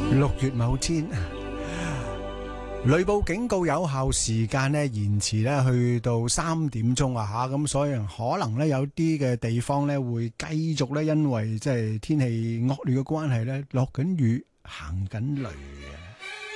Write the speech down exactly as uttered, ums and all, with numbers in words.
六月某天，雷暴警告有效時間咧延遲咧去到三點鐘啊吓，咁所以可能咧有啲嘅地方咧會繼續咧因為即係天氣惡劣嘅關係咧落緊雨，行緊雷嘅。